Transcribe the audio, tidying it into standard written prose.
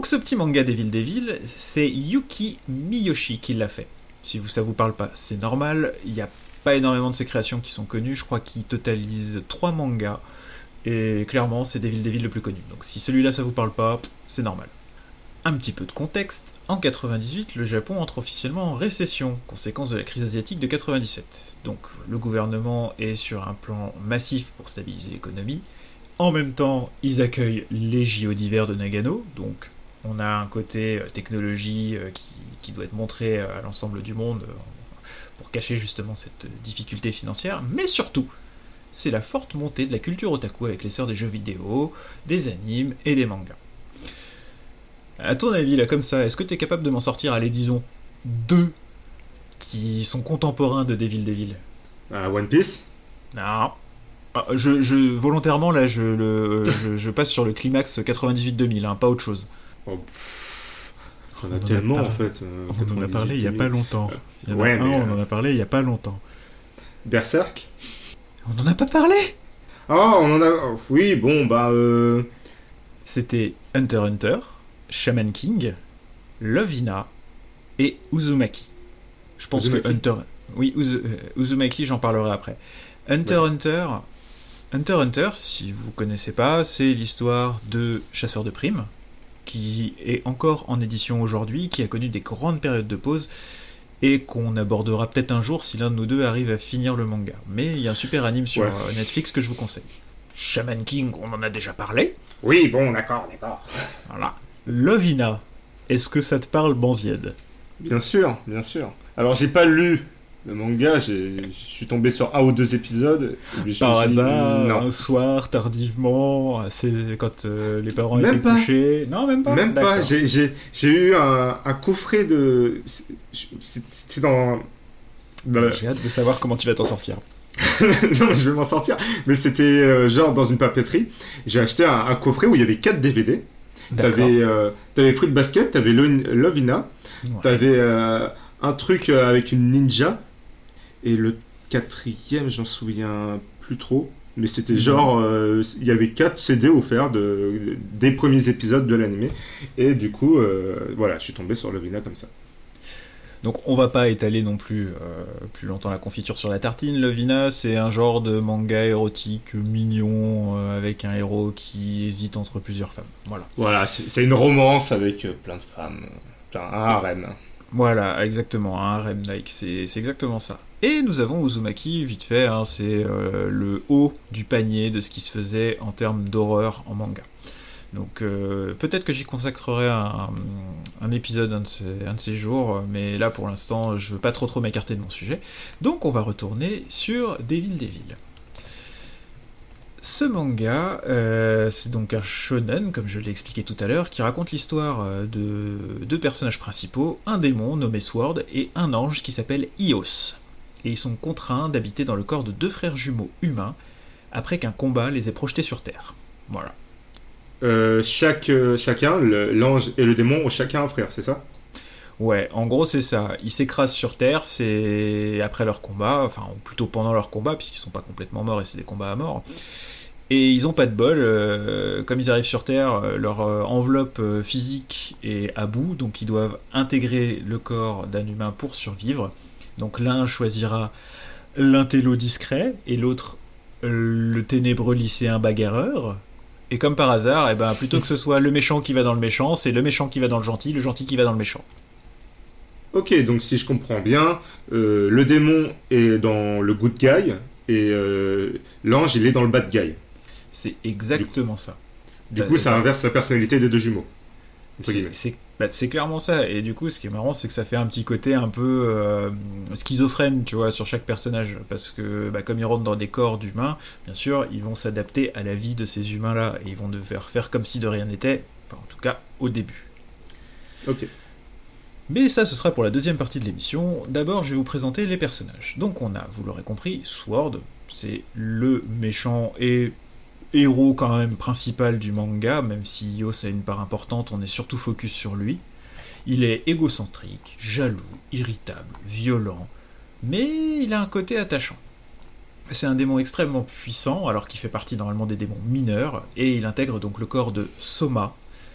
Donc ce petit manga Devil Devil, c'est Yuki Miyoshi qui l'a fait. Si ça vous parle pas, c'est normal, il n'y a pas énormément de ses créations qui sont connues, je crois qu'il totalise 3 mangas, et clairement c'est Devil Devil le plus connu. Donc si celui-là ça vous parle pas, c'est normal. Un petit peu de contexte, en 98, le Japon entre officiellement en récession, conséquence de la crise asiatique de 97. Donc le gouvernement est sur un plan massif pour stabiliser l'économie. En même temps, ils accueillent les JO d'hiver de Nagano, donc on a un côté technologie qui doit être montré à l'ensemble du monde pour cacher justement cette difficulté financière, mais surtout, c'est la forte montée de la culture otaku avec l'essor des jeux vidéo, des animes et des mangas. À ton avis, là, comme ça, est-ce que tu es capable de m'en sortir, allez, disons, 2 qui sont contemporains de Devil Devil? One Piece. Non. Volontairement, là, je passe sur le climax 98-2000, hein, pas autre chose. Oh, on a tellement, en fait. On en a parlé il n'y a pas longtemps. On en a parlé il n'y a pas longtemps. Berserk. On n'en a pas parlé. Ah, on en a... Oui, bon, C'était Hunter x Hunter, Shaman King, Lovina et Uzumaki. Je pense Uzumaki. que Hunter... Oui, Uzumaki, j'en parlerai après. Hunter x Hunter, si vous connaissez pas, c'est l'histoire de Chasseur de primes, qui est encore en édition aujourd'hui, qui a connu des grandes périodes de pause, et qu'on abordera peut-être un jour si l'un de nous deux arrive à finir le manga. Mais il y a un super anime sur Netflix que je vous conseille. Shaman King, on en a déjà parlé. Oui, bon, d'accord. Voilà. Lovina, est-ce que ça te parle, Banzied? Bien sûr. Alors, j'ai pas lu le manga, je suis tombé sur 1 ou 2 épisodes. Par hasard, un soir, tardivement, quand les parents étaient couchés. Non, même pas. Même pas. J'ai eu un coffret de. C'était dans. J'ai hâte de savoir comment tu vas t'en sortir. Non, mais je vais m'en sortir. Mais c'était genre dans une papeterie. J'ai acheté un coffret où il y avait 4 DVD. T'avais Fruit Basket, t'avais Lovina, t'avais un truc avec une ninja. Et le 4e, j'en souviens plus trop. Mais c'était genre, il y avait 4 CD offerts des premiers épisodes de l'animé. Et du coup, voilà, je suis tombé sur Lovina comme ça. Donc on va pas étaler non plus plus longtemps la confiture sur la tartine. Lovina, c'est un genre de manga érotique mignon avec un héros qui hésite entre plusieurs femmes. Voilà, c'est une romance avec plein de femmes. Un harem. Voilà, exactement, un harem-like, c'est exactement ça. Et nous avons Uzumaki, vite fait, hein, c'est le haut du panier de ce qui se faisait en termes d'horreur en manga. Donc peut-être que j'y consacrerai un épisode un de ces jours, mais là pour l'instant je veux pas trop m'écarter de mon sujet. Donc on va retourner sur Devil Devil. Ce manga, c'est donc un shonen, comme je l'ai expliqué tout à l'heure, qui raconte l'histoire de 2 personnages principaux, un démon nommé Sword et un ange qui s'appelle Ios. Et ils sont contraints d'habiter dans le corps de 2 frères jumeaux humains, après qu'un combat les ait projetés sur Terre. Voilà. Chacun, l'ange et le démon, ont chacun un frère, c'est ça? Ouais, en gros c'est ça. Ils s'écrasent sur Terre, c'est après leur combat, enfin ou plutôt pendant leur combat, puisqu'ils sont pas complètement morts et c'est des combats à mort. Et ils ont pas de bol, comme ils arrivent sur Terre, leur enveloppe physique est à bout, donc ils doivent intégrer le corps d'un humain pour survivre. Donc l'un choisira l'intello discret et l'autre le ténébreux lycéen bagarreur. Et comme par hasard, eh ben, plutôt que ce soit le méchant qui va dans le méchant, c'est le méchant qui va dans le gentil qui va dans le méchant. Ok, donc si je comprends bien, le démon est dans le good guy et l'ange il est dans le bad guy. C'est exactement ça. Du coup, ça inverse la personnalité des 2 jumeaux. C'est clairement ça. Et du coup, ce qui est marrant, c'est que ça fait un petit côté un peu schizophrène, tu vois, sur chaque personnage. Parce que comme ils rentrent dans des corps d'humains, bien sûr, ils vont s'adapter à la vie de ces humains-là. Et ils vont devoir faire comme si de rien n'était. Enfin, en tout cas, au début. Ok. Mais ça, ce sera pour la deuxième partie de l'émission. D'abord, je vais vous présenter les personnages. Donc on a, vous l'aurez compris, Sword, c'est le méchant et héros quand même principal du manga, même si Ios a une part importante, on est surtout focus sur lui. Il est égocentrique, jaloux, irritable, violent, mais il a un côté attachant. C'est un démon extrêmement puissant, alors qu'il fait partie normalement des démons mineurs, et il intègre donc le corps de Soma,